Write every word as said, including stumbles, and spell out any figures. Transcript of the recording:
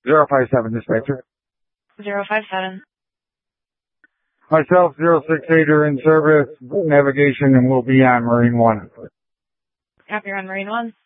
zero five seven, dispatcher. zero five seven. Myself, zero six eight are in service, navigation, and we'll be on Marine one. Copy, you're on Marine one.